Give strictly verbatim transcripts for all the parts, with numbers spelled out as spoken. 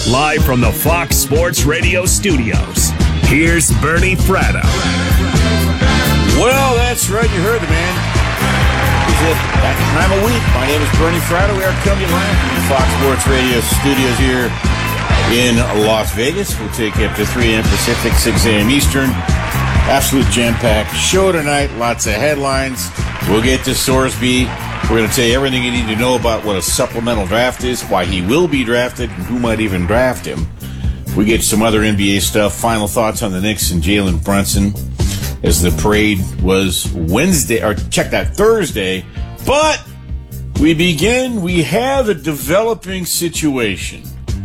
Live from the Fox Sports Radio studios, here's Bernie Fratto. Well, that's right. You heard the man. Is it that time of week? My name is Bernie Fratto. We are coming live from the Fox Sports Radio studios here in Las Vegas. We'll take you up to three a.m. Pacific, six a.m. Eastern. Absolute jam-packed show tonight. Lots of headlines. We'll get to Sorsby. We're going to tell you everything you need to know about what a supplemental draft is, why he will be drafted, and who might even draft him. We get some other N B A stuff. Final thoughts on the Knicks and Jalen Brunson as the parade was Wednesday, or check that, Thursday. But we begin, we have a developing situation.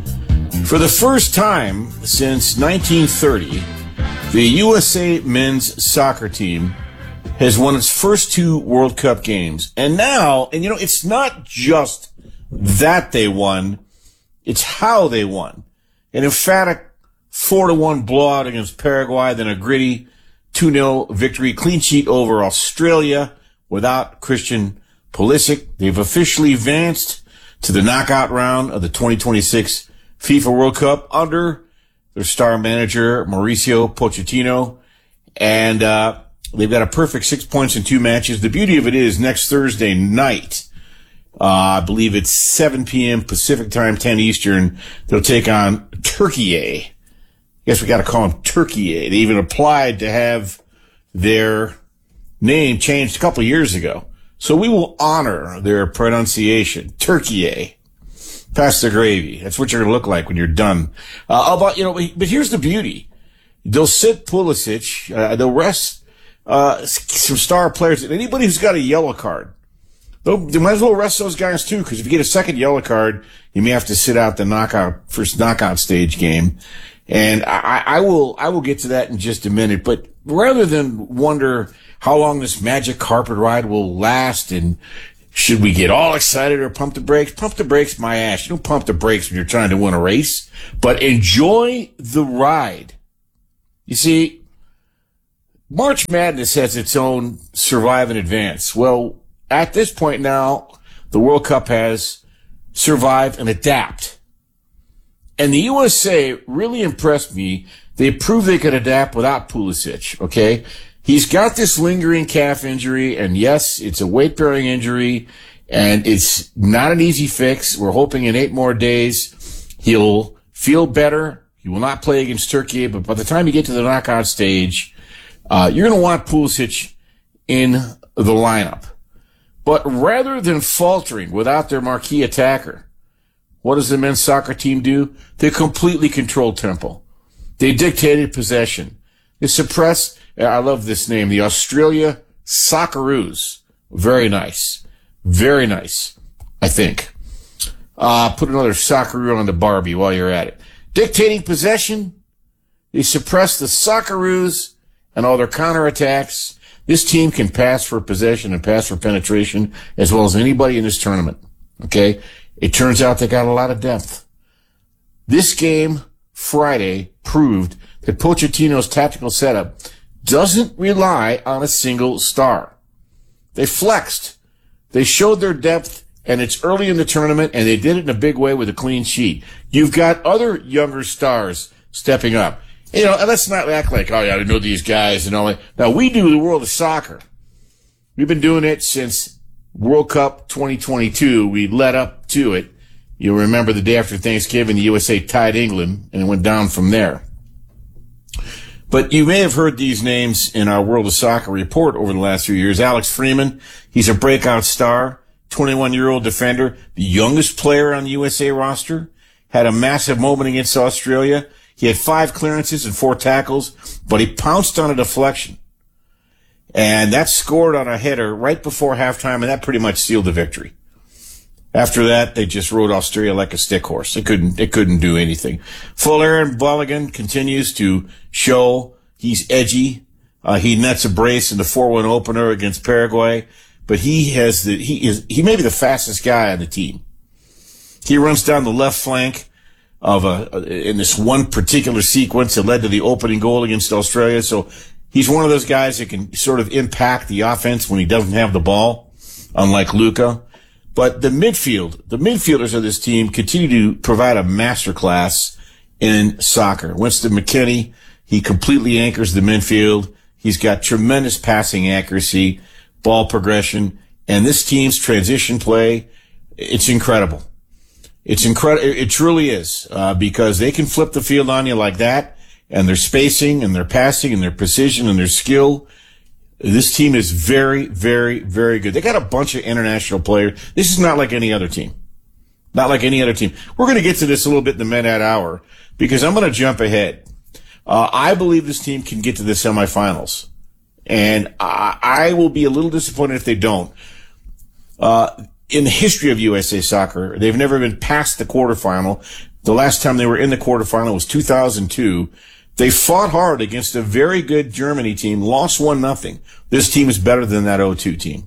For the first time since nineteen thirty, the U S A men's soccer team has won its first two World Cup games. And now, and you know, it's not just that they won, it's how they won. An emphatic four to one blowout against Paraguay, then a gritty two nil victory, clean sheet over Australia without Christian Pulisic. They've officially advanced to the knockout round of the twenty twenty-six FIFA World Cup under their star manager, Mauricio Pochettino. And, uh, they've got a perfect six points in two matches. The beauty of it is next Thursday night, uh, I believe it's seven p.m. Pacific time, ten Eastern, they'll take on Turkey. I guess we got to call them Turkey. They even applied to have their name changed a couple of years ago. So we will honor their pronunciation, Turkey. Pass the gravy. That's what you're going to look like when you're done. Uh, how about, you know, but here's the beauty. They'll sit Pulisic, uh, they'll rest Uh, some star players, and anybody who's got a yellow card, they might as well rest those guys too, because if you get a second yellow card, you may have to sit out the knockout, first knockout stage game. And I, I will, I will get to that in just a minute, but rather than wonder how long this magic carpet ride will last and should we get all excited or pump the brakes, pump the brakes my ass. You don't pump the brakes when you're trying to win a race, but enjoy the ride. You see, March Madness has its own survive and advance. Well, at this point now, the World Cup has survive and adapt. And the U S A really impressed me. They proved they could adapt without Pulisic, okay? He's got this lingering calf injury, and yes, it's a weight-bearing injury, and it's not an easy fix. We're hoping in eight more days he'll feel better. He will not play against Turkey, but by the time you get to the knockout stage, Uh, you're going to want Pulisic in the lineup. But rather than faltering without their marquee attacker, what does the men's soccer team do? They completely controlled tempo. They dictated possession. They suppressed, I love this name, the Australia Socceroos. Very nice. Very nice, I think. Uh, put another Socceroo on the Barbie while you're at it. Dictating possession, they suppressed the Socceroos and all their counterattacks. This team can pass for possession and pass for penetration as well as anybody in this tournament. Okay? It turns out they got a lot of depth. This game, Friday, proved that Pochettino's tactical setup doesn't rely on a single star. They flexed. They showed their depth, and it's early in the tournament, and they did it in a big way with a clean sheet. You've got other younger stars stepping up. You know, and let's not act like, oh, yeah, I know these guys and all that. Now, we do the world of soccer. We've been doing it since World Cup twenty twenty-two. We led up to it. You'll remember the day after Thanksgiving, the U S A tied England, and it went down from there. But you may have heard these names in our World of Soccer report over the last few years. Alex Freeman, he's a breakout star, twenty-one-year-old defender, the youngest player on the U S A roster, had a massive moment against Australia. He had five clearances and four tackles, but he pounced on a deflection. And that scored on a header right before halftime, and that pretty much sealed the victory. After that, they just rode Australia like a stick horse. They couldn't, they couldn't do anything. Folarin Balogun continues to show he's edgy. Uh, he nets a brace in the four one opener against Paraguay, but he has the, he is, he may be the fastest guy on the team. He runs down the left flank of a, in this one particular sequence that led to the opening goal against Australia. So he's one of those guys that can sort of impact the offense when he doesn't have the ball, unlike Luka. But the midfield, the midfielders of this team continue to provide a masterclass in soccer. Winston McKennie, he completely anchors the midfield. He's got tremendous passing accuracy, ball progression, and this team's transition play, it's incredible. It's incredible. It truly is, uh, because they can flip the field on you like that, and their spacing and their passing and their precision and their skill. This team is very, very, very good. They got a bunch of international players. This is not like any other team. Not like any other team. We're going to get to this a little bit in the Medad Hour because I'm going to jump ahead. Uh, I believe this team can get to the semifinals, and I, I will be a little disappointed if they don't. Uh, in the history of U S A Soccer, they've never been past the quarterfinal. The last time they were in the quarterfinal was two thousand two. They fought hard against a very good Germany team, lost one nothing. This team is better than that oh two team.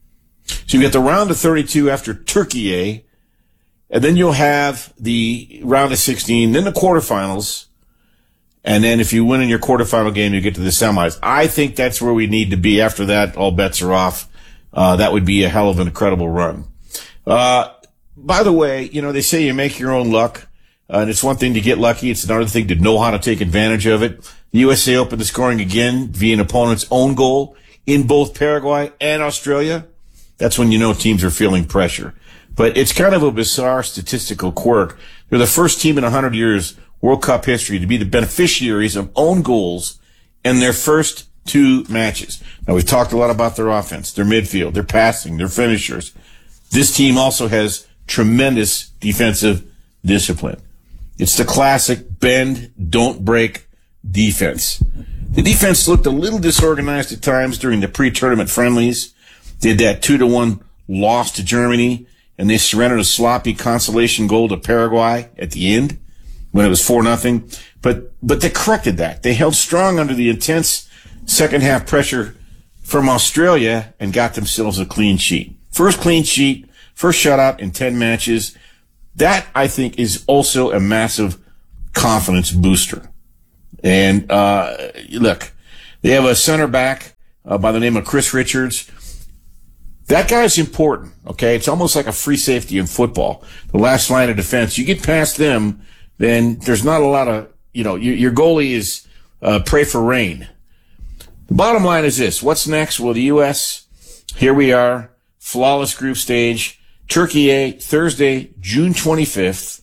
So you get the round of thirty-two after Turkey, and then you'll have the round of sixteen, then the quarterfinals, and then if you win in your quarterfinal game, you get to the semis. I think that's where we need to be. After that, all bets are off. Uh, that would be a hell of an incredible run. Uh, by the way, you know, they say you make your own luck. Uh, and it's one thing to get lucky. It's another thing to know how to take advantage of it. The U S A opened the scoring again via an opponent's own goal in both Paraguay and Australia. That's when you know teams are feeling pressure. But it's kind of a bizarre statistical quirk. They're the first team in one hundred years World Cup history to be the beneficiaries of own goals in their first two matches. Now, we've talked a lot about their offense, their midfield, their passing, their finishers. This team also has tremendous defensive discipline. It's the classic bend, don't break defense. The defense looked a little disorganized at times during the pre-tournament friendlies. Did that two to one loss to Germany, and they surrendered a sloppy consolation goal to Paraguay at the end when it was four nothing. But, but they corrected that. They held strong under the intense second half pressure from Australia and got themselves a clean sheet. First clean sheet, first shutout in ten matches. That, I think, is also a massive confidence booster. And, uh, look, they have a center back uh, by the name of Chris Richards. That guy's important, okay? It's almost like a free safety in football. The last line of defense. You get past them, then there's not a lot of, you know, your, your goalie is uh, pray for rain. The bottom line is this. What's next? Well, the U S, here we are, flawless group stage. Turkey A, Thursday, June twenty-fifth,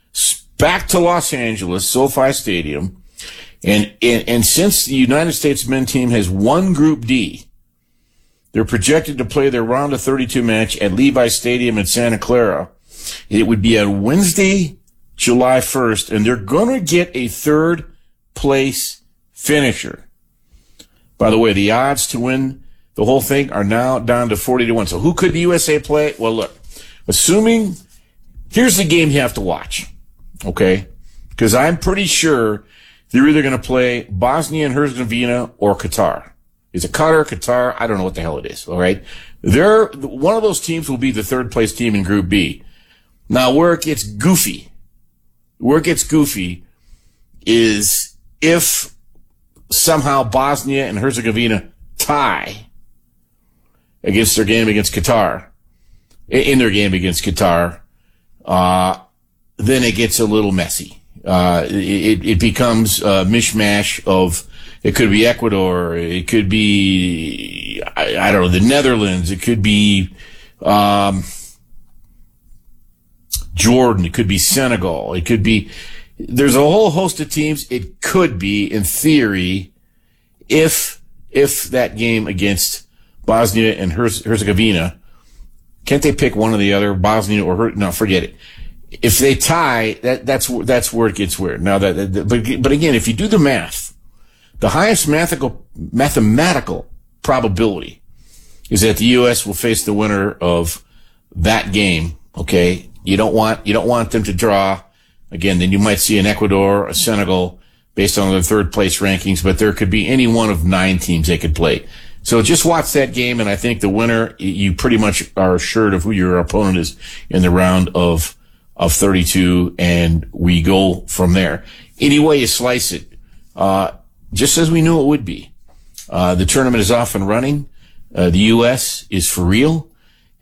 back to Los Angeles, SoFi Stadium. And, and, and since the United States men's team has won Group D, they're projected to play their round of thirty-two match at Levi Stadium in Santa Clara. It would be on Wednesday, July first, and they're going to get a third place finisher. By the way, the odds to win the whole thing are now down to forty to one. So who could the U S A play? Well, look, assuming, here's the game you have to watch, okay? Because I'm pretty sure they're either going to play Bosnia and Herzegovina or Qatar. Is it Qatar, Qatar? I don't know what the hell it is, all right? They're, one of those teams will be the third place team in Group B. Now, where it gets goofy, where it gets goofy is if somehow Bosnia and Herzegovina tie against their game against Qatar, in their game against Qatar, uh, then it gets a little messy. Uh, it, it becomes a mishmash of, it could be Ecuador, it could be, I, I don't know, the Netherlands, it could be, um, Jordan, it could be Senegal, it could be, there's a whole host of teams. It could be, in theory, if, if that game against Bosnia and Herzegovina, can't they pick one or the other, Bosnia or Her? No, forget it. If they tie, that, that's, that's where it gets weird. Now that, that but, but again, if you do the math, the highest mathematical, mathematical probability is that the U S will face the winner of that game. Okay. You don't want, you don't want them to draw. Again, then you might see an Ecuador, a Senegal, based on their third place rankings, but there could be any one of nine teams they could play. So just watch that game, and I think the winner, you pretty much are assured of who your opponent is in the round of, of thirty-two, and we go from there. Any way you slice it, uh, just as we knew it would be. Uh, the tournament is off and running. Uh, the U S is for real.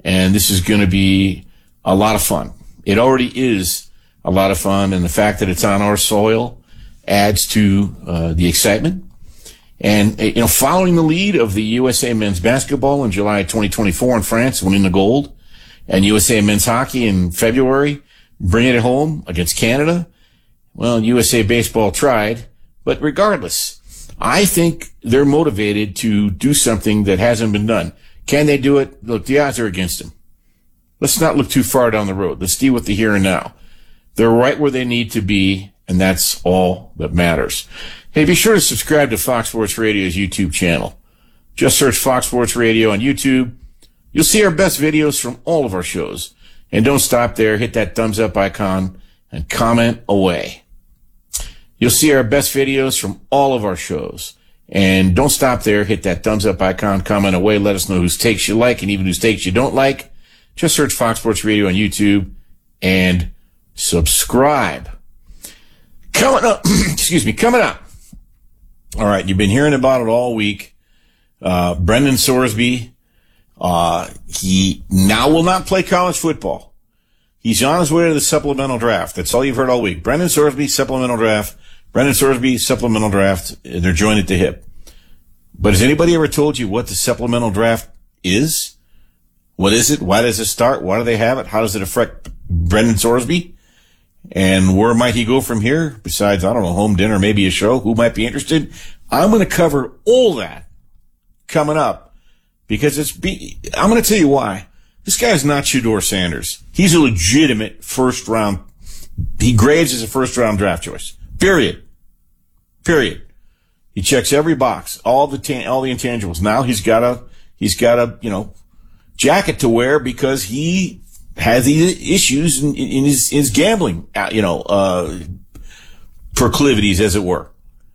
and this is going to be a lot of fun. It already is a lot of fun, and the fact that it's on our soil adds to uh, the excitement. And, you know, following the lead of the U S A men's basketball in July twenty twenty-four in France, winning the gold, and U S A men's hockey in February, bringing it home against Canada, well, U S A baseball tried, but regardless, I think they're motivated to do something that hasn't been done. Can they do it? Look, the odds are against them. Let's not look too far down the road. Let's deal with the here and now. They're right where they need to be, and that's all that matters. Hey, be sure to subscribe to Fox Sports Radio's YouTube channel. Just search Fox Sports Radio on YouTube. You'll see our best videos from all of our shows. And don't stop there. Hit that thumbs up icon and comment away. You'll see our best videos from all of our shows. And don't stop there. Hit that thumbs up icon, comment away. Let us know whose takes you like and even whose takes you don't like. Just search Fox Sports Radio on YouTube and subscribe. Coming up, excuse me, coming up. All right, you've been hearing about it all week. Uh, Brendan Sorsby, uh, he now will not play college football. He's on his way to the supplemental draft. That's all you've heard all week. Brendan Sorsby, supplemental draft. Brendan Sorsby, supplemental draft. They're joined at the hip. But has anybody ever told you what the supplemental draft is? What is it? Why does it start? Why do they have it? How does it affect Brendan Sorsby? And where might he go from here? Besides, I don't know, home dinner, maybe a show. Who might be interested? I'm going to cover all that coming up because it's be, I'm going to tell you why. This guy is not Shedeur Sanders. He's a legitimate first round. He grades as a first round draft choice. Period. Period. He checks every box, all the ta- all the intangibles. Now he's got a he's got a you know jacket to wear because he has these issues in, in his his gambling you know uh proclivities, as it were.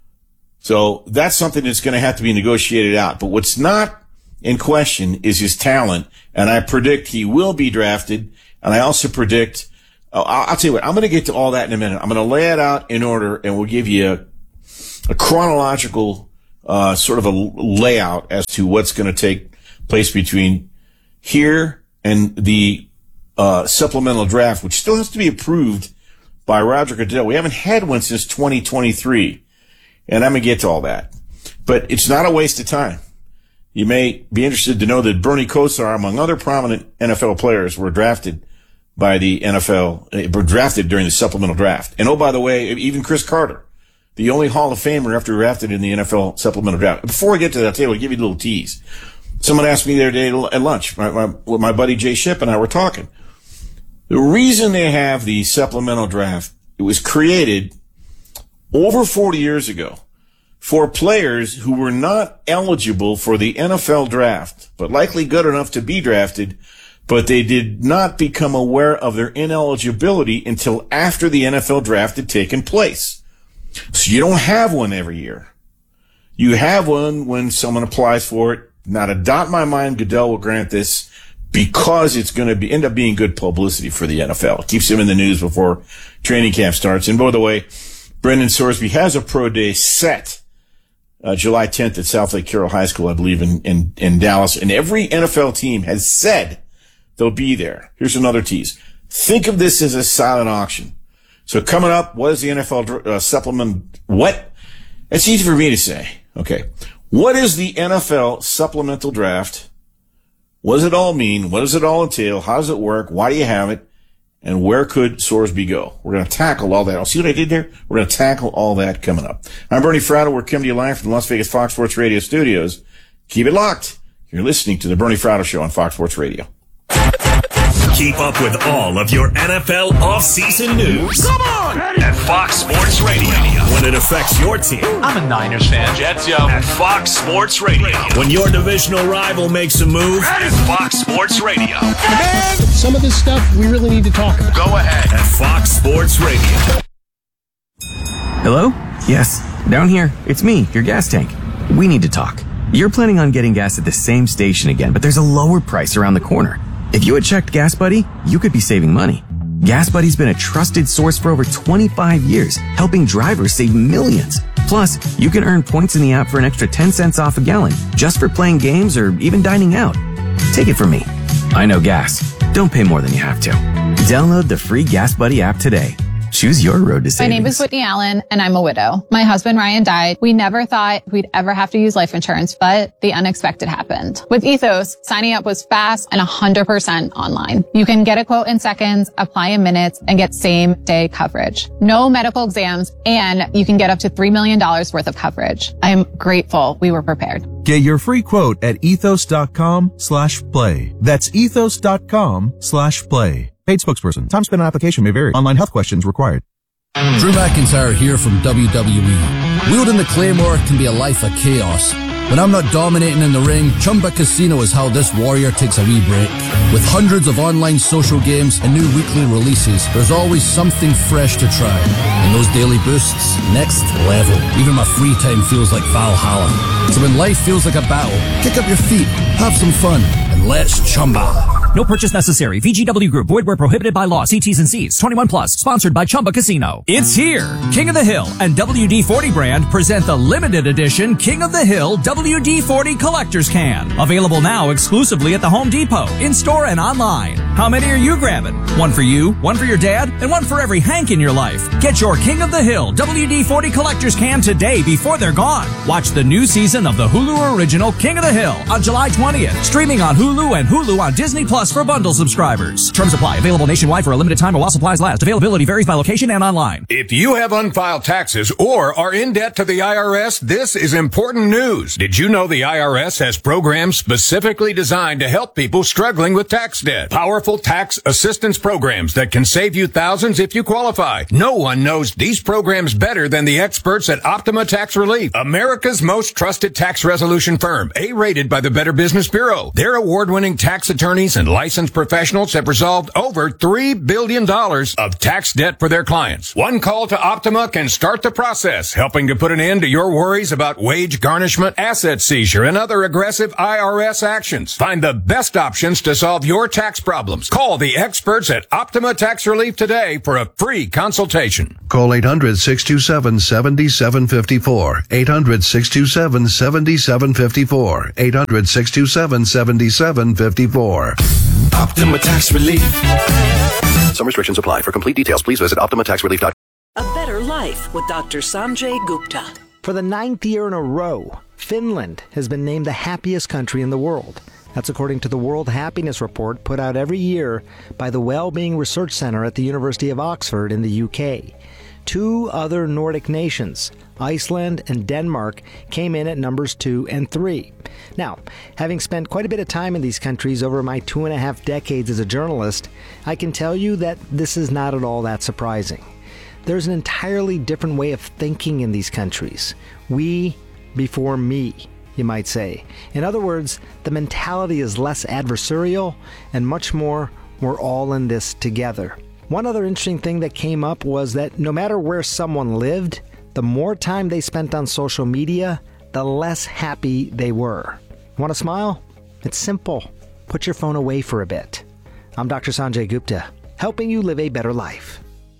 So that's something that's going to have to be negotiated out. But what's not in question is his talent, and I predict he will be drafted. And I also predict, oh, I'll, I'll tell you what, I'm going to get to all that in a minute. I'm going to lay it out in order, and we'll give you a, a chronological uh sort of a layout as to what's going to take place between here and the uh supplemental draft, which still has to be approved by Roger Goodell. We haven't had one since twenty twenty-three, and I'm going to get to all that. But it's not a waste of time. You may be interested to know that Bernie Kosar, among other prominent N F L players, were drafted by the N F L, were drafted during the supplemental draft. And oh, by the way, even Chris Carter, the only Hall of Famer ever drafted in the N F L supplemental draft. Before I get to that, I'll tell you, I'll give you a little tease. Someone asked me the other day at lunch, my, my, my buddy Jay Shipp and I were talking. The reason they have the supplemental draft, it was created over forty years ago for players who were not eligible for the N F L draft, but likely good enough to be drafted, but they did not become aware of their ineligibility until after the N F L draft had taken place. So you don't have one every year. You have one when someone applies for it. Not a dot in my mind Goodell will grant this because it's going to be end up being good publicity for the N F L. It keeps him in the news before training camp starts. And by the way, Brendan Sorsby has a pro day set uh, July tenth at South Lake Carroll High School, I believe, in, in, in Dallas. And every N F L team has said they'll be there. Here's another tease. Think of this as a silent auction. So coming up, what is the N F L uh, supplement? What? It's easy for me to say. Okay. What is the N F L supplemental draft? What does it all mean? What does it all entail? How does it work? Why do you have it? And where could Sorsby go? We're going to tackle all that. I'll see what I did there? We're going to tackle all that coming up. I'm Bernie Fratto. We're coming to you live from the Las Vegas Fox Sports Radio studios. Keep it locked. You're listening to the Bernie Fratto Show on Fox Sports Radio. Keep up with all of your N F L offseason news. Come on! At Fox Sports Radio. When it affects your team. I'm a Niners fan. Jets, yo. At Fox Sports Radio. When your divisional rival makes a move. At Fox Sports Radio. Man, some of this stuff we really need to talk about. Go ahead. At Fox Sports Radio. Hello? Yes, down here. It's me, your gas tank. We need to talk. You're planning on getting gas at the same station again, but there's a lower price around the corner. If you had checked GasBuddy, you could be saving money. GasBuddy's been a trusted source for over twenty-five years, helping drivers save millions. Plus, you can earn points in the app for an extra ten cents off a gallon, just for playing games or even dining out. Take it from me. I know gas. Don't pay more than you have to. Download the free Gas Buddy app today. Choose your road to savings. My name is Whitney Allen, and I'm a widow. My husband, Ryan, died. We never thought we'd ever have to use life insurance, but the unexpected happened. With Ethos, signing up was fast and one hundred percent online. You can get a quote in seconds, apply in minutes, and get same-day coverage. No medical exams, and you can get up to three million dollars worth of coverage. I am grateful we were prepared. Get your free quote at ethos.com slash play. That's ethos.com slash play. Paid spokesperson. Time spent on application may vary. Online health questions required. Drew McIntyre here from W W E. Wielding the Claymore can be a life of chaos. When I'm not dominating in the ring, Chumba Casino is how this warrior takes a wee break. With hundreds of online social games and new weekly releases, there's always something fresh to try. And those daily boosts, next level. Even my free time feels like Valhalla. So when life feels like a battle, kick up your feet, have some fun, and let's Chumba. No purchase necessary. V G W Group. Void where prohibited by law. See T's and C's. twenty-one plus. Sponsored by Chumba Casino. It's here. King of the Hill and W D forty brand present the limited edition King of the Hill W D forty Collector's Can. Available now exclusively at the Home Depot, in-store and online. How many are you grabbing? One for you, one for your dad, and one for every Hank in your life. Get your King of the Hill W D forty Collector's Can today before they're gone. Watch the new season of the Hulu original King of the Hill on July twentieth. Streaming on Hulu and Hulu on Disney Plus for bundle subscribers. Terms apply. Available nationwide for a limited time or while supplies last. Availability varies by location and online. If you have unfiled taxes or are in debt to the I R S, this is important news. Did you know the I R S has programs specifically designed to help people struggling with tax debt? Powerful tax assistance programs that can save you thousands if you qualify. No one knows these programs better than the experts at Optima Tax Relief, America's most trusted tax resolution firm, A-rated by the Better Business Bureau. Their award-winning tax attorneys and licensed professionals have resolved over three billion dollars of tax debt for their clients. One call to Optima can start the process, helping to put an end to your worries about wage garnishment, asset seizure, and other aggressive I R S actions. Find the best options to solve your tax problems. Call the experts at Optima Tax Relief today for a free consultation. Call eight hundred, six two seven, seven seven five four. eight hundred, six two seven, seven seven five four. eight hundred, six two seven, seven seven five four. Optima Tax Relief. Some restrictions apply. For complete details, please visit optima tax relief dot com. A better life with Doctor Sanjay Gupta. For the ninth year in a row, Finland has been named the happiest country in the world. That's according to the World Happiness Report put out every year by the Wellbeing Research Center at the University of Oxford in the U K. Two other Nordic nations, Iceland and Denmark, came in at numbers two and three. Now, having spent quite a bit of time in these countries over my two and a half decades as a journalist, I can tell you that this is not at all that surprising. There's an entirely different way of thinking in these countries. We before me, you might say. In other words, the mentality is less adversarial and much more, we're all in this together. One other interesting thing that came up was that no matter where someone lived, the more time they spent on social media, the less happy they were. Want to smile? It's simple. Put your phone away for a bit. I'm Doctor Sanjay Gupta, helping you live a better life.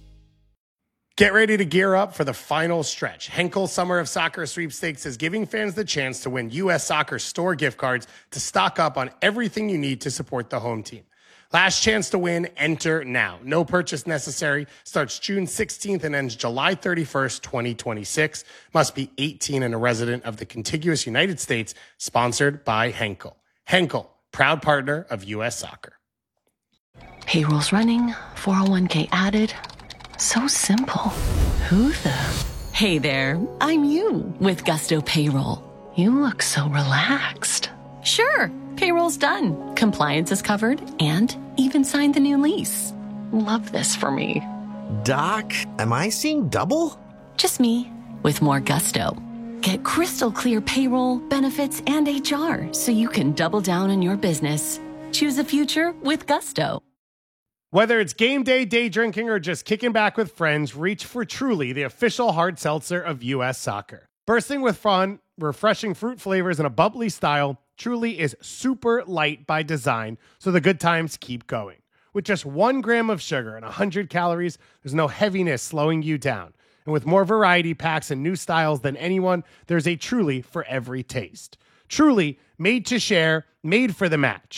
Get ready to gear up for the final stretch. Henkel Summer of Soccer Sweepstakes is giving fans the chance to win U S Soccer store gift cards to stock up on everything you need to support the home team. Last chance to win, enter now. No purchase necessary. Starts June sixteenth and ends July thirty-first, twenty twenty-six. Must be eighteen and a resident of the contiguous United States. Sponsored by Henkel. Henkel, proud partner of U S Soccer. Payroll's running, four oh one k added. So simple. Who the? Hey there, I'm you with Gusto Payroll. You look so relaxed. Sure, payroll's done. Compliance is covered and even signed the new lease. Love this for me. Doc, am I seeing double? Just me with more gusto. Get crystal clear payroll, benefits, and H R so you can double down on your business. Choose a future with Gusto. Whether it's game day, day drinking, or just kicking back with friends, reach for Truly, the official hard seltzer of U S Soccer. Bursting with fun, refreshing fruit flavors, and a bubbly style, Truly is super light by design, so the good times keep going. With just one gram of sugar and one hundred calories, there's no heaviness slowing you down. And with more variety packs and new styles than anyone, there's a Truly for every taste. Truly, made to share, made for the match.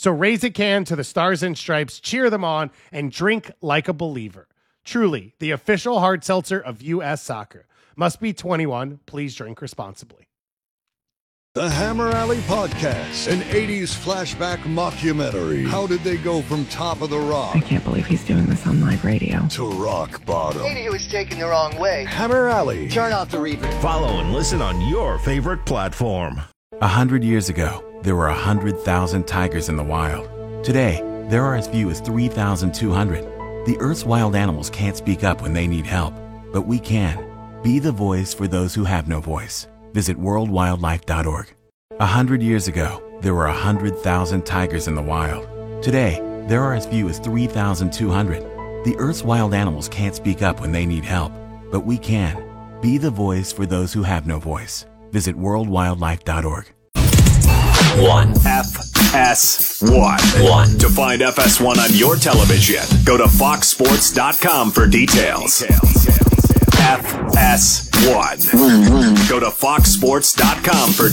So raise a can to the Stars and Stripes, cheer them on, and drink like a believer. Truly, the official hard seltzer of U S Soccer. Must be twenty-one. Please drink responsibly. The Hammer Alley Podcast, an eighties flashback mockumentary. How did they go from top of the rock? I can't believe he's doing this on live radio. To rock bottom. Maybe he was taken the wrong way. Hammer Alley. Turn off the reverb. Follow and listen on your favorite platform. A hundred years ago, there were a hundred thousand tigers in the wild. Today, there are as few as three thousand two hundred. The Earth's wild animals can't speak up when they need help, but we can. Be the voice for those who have no voice. Visit world wildlife dot org. A hundred years ago, there were a hundred thousand tigers in the wild. Today, there are as few as three thousand two hundred. The Earth's wild animals can't speak up when they need help, but we can. Be the voice for those who have no voice. Visit world wildlife dot org. One. F S one. One. To find F S one on your television, go to fox sports dot com for details. F S one. Go to fox sports dot com for